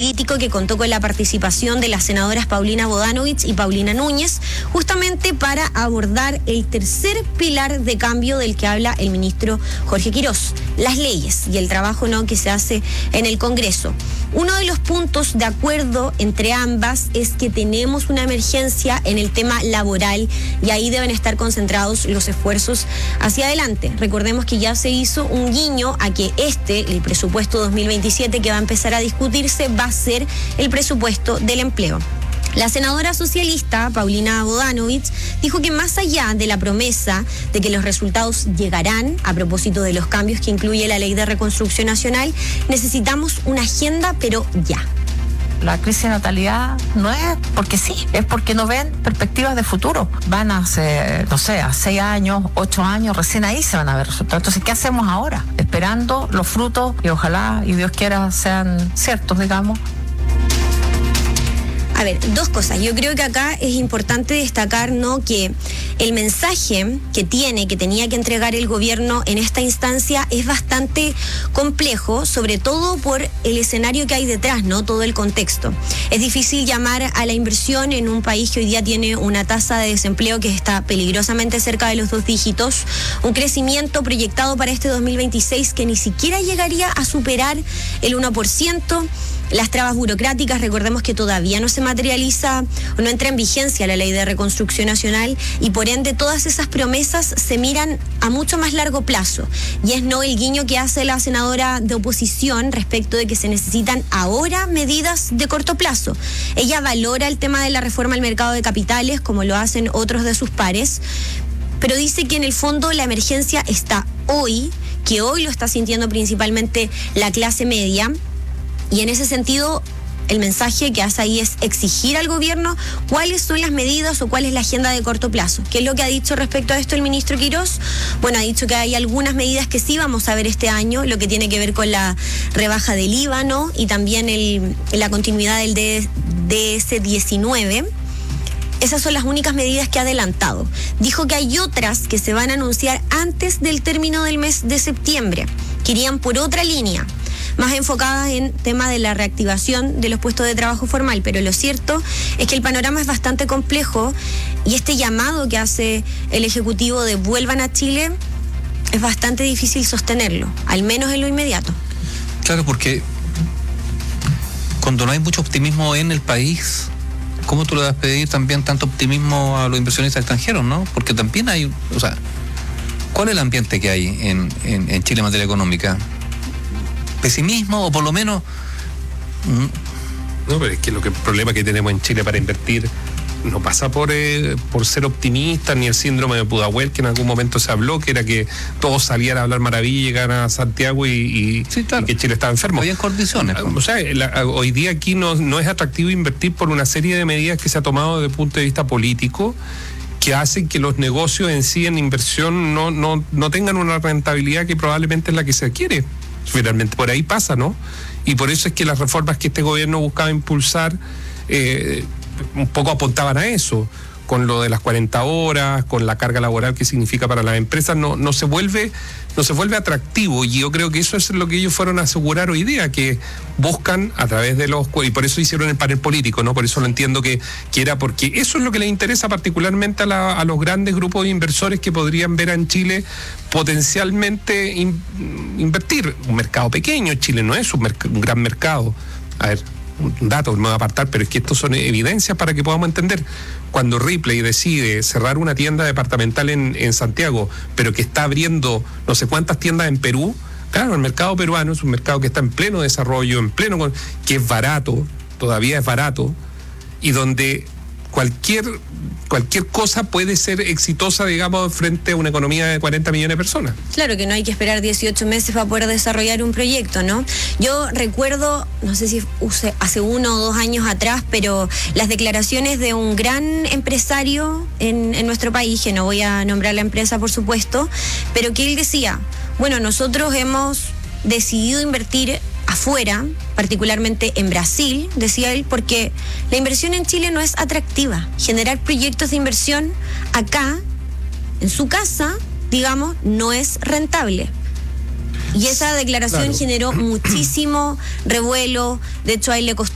político que contó con la participación de las senadoras Paulina Bodanovich y Paulina Núñez, justamente para abordar el tercer pilar de cambio del que habla el ministro Jorge Quirós, las leyes y el trabajo que se hace en el Congreso. Uno de los puntos de acuerdo entre ambas es que tenemos una emergencia en el tema laboral y ahí deben estar concentrados los esfuerzos hacia adelante. Recordemos que ya se hizo un guiño a que el presupuesto 2027 que va a empezar a discutirse, va a ser el presupuesto del empleo. La senadora socialista, Paulina Bodanovich, dijo que más allá de la promesa de que los resultados llegarán a propósito de los cambios que incluye la Ley de Reconstrucción Nacional, necesitamos una agenda, pero ya. La crisis de natalidad no es porque sí, es porque no ven perspectivas de futuro. Van a ser, a 6 años, 8 años, recién ahí se van a ver resultados. Entonces, ¿qué hacemos ahora? Esperando los frutos y ojalá, y Dios quiera, sean ciertos, digamos. A ver, dos cosas. Yo creo que acá es importante destacar, que el mensaje que tenía que entregar el gobierno en esta instancia es bastante complejo, sobre todo por el escenario que hay detrás, todo el contexto. Es difícil llamar a la inversión en un país que hoy día tiene una tasa de desempleo que está peligrosamente cerca de los 2 dígitos, un crecimiento proyectado para este 2026 que ni siquiera llegaría a superar el 1%. Las trabas burocráticas, recordemos que todavía no se materializa o no entra en vigencia la Ley de Reconstrucción Nacional y por ende todas esas promesas se miran a mucho más largo plazo. Y es el guiño que hace la senadora de oposición respecto de que se necesitan ahora medidas de corto plazo. Ella valora el tema de la reforma al mercado de capitales, como lo hacen otros de sus pares, pero dice que en el fondo la emergencia está hoy, que hoy lo está sintiendo principalmente la clase media. Y en ese sentido, el mensaje que hace ahí es exigir al gobierno cuáles son las medidas o cuál es la agenda de corto plazo. ¿Qué es lo que ha dicho respecto a esto el ministro Quirós? Bueno, ha dicho que hay algunas medidas que sí vamos a ver este año, lo que tiene que ver con la rebaja del IVA, y también la continuidad del DS-19. Esas son las únicas medidas que ha adelantado. Dijo que hay otras que se van a anunciar antes del término del mes de septiembre, que irían por otra línea, más enfocadas en tema de la reactivación de los puestos de trabajo formal, pero lo cierto es que el panorama es bastante complejo y este llamado que hace el Ejecutivo de vuelvan a Chile es bastante difícil sostenerlo, al menos en lo inmediato. Claro, porque cuando no hay mucho optimismo en el país, ¿cómo tú le vas a pedir también tanto optimismo a los inversionistas extranjeros, Porque también hay, ¿cuál es el ambiente que hay en Chile en materia económica? ¿Pesimismo o por lo menos? No, pero es que el problema que tenemos en Chile para invertir no pasa por ser optimista, ni el síndrome de Pudahuel que en algún momento se habló, que era que todos salían a hablar maravilla y llegaran a Santiago y que Chile estaba enfermo. Había condiciones. Hoy día aquí no es atractivo invertir por una serie de medidas que se ha tomado desde el punto de vista político, que hacen que los negocios en sí en inversión no tengan una rentabilidad que probablemente es la que se quiere. Finalmente por ahí pasa, Y por eso es que las reformas que este gobierno buscaba impulsar un poco apuntaban a eso, con lo de las 40 horas, con la carga laboral que significa para las empresas, no se vuelve atractivo, y yo creo que eso es lo que ellos fueron a asegurar hoy día, que buscan a través de y por eso hicieron el panel político, Por eso lo entiendo que era porque eso es lo que les interesa particularmente a los grandes grupos de inversores que podrían ver en Chile potencialmente invertir. Un mercado pequeño, Chile no es un gran mercado. A ver, un dato me voy a apartar, pero es que estos son evidencias para que podamos entender. Cuando Ripley decide cerrar una tienda departamental en Santiago, pero que está abriendo no sé cuántas tiendas en Perú, claro, el mercado peruano es un mercado que está en pleno desarrollo, que es barato, todavía es barato, y donde cualquier cosa puede ser exitosa, digamos, frente a una economía de 40 millones de personas. Claro que no hay que esperar 18 meses para poder desarrollar un proyecto, Yo recuerdo, no sé si hace 1 o 2 años atrás, pero las declaraciones de un gran empresario en nuestro país, que no voy a nombrar la empresa, por supuesto, pero que él decía, nosotros hemos decidido invertir afuera, particularmente en Brasil, decía él, porque la inversión en Chile no es atractiva. Generar proyectos de inversión acá, en su casa, digamos, no es rentable. Y esa declaración generó muchísimo revuelo. De hecho, a él le costó